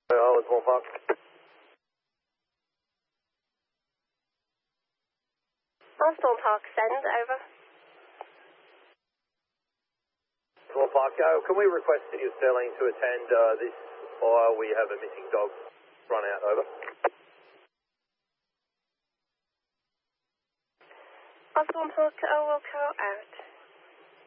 Osborne Park. Osborne Park, send, over. Osborne Park, can we request City of Sterling to attend this fire? We have a missing dog run out, over. Osborne Park, Wilco, out.